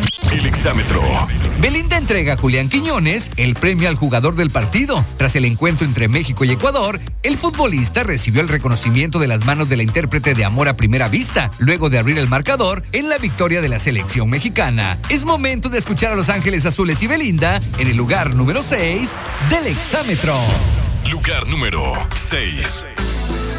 El exámetro. Belinda entrega a Julián Quiñones el premio al jugador del partido. Tras el encuentro entre México y Ecuador, el futbolista recibió el reconocimiento de las manos de la intérprete de Amor a Primera Vista, luego de abrir el marcador en la victoria de la selección mexicana. Es momento de escuchar a Los Ángeles Azules y Belinda en el lugar número 6 del exámetro. Lugar número 6.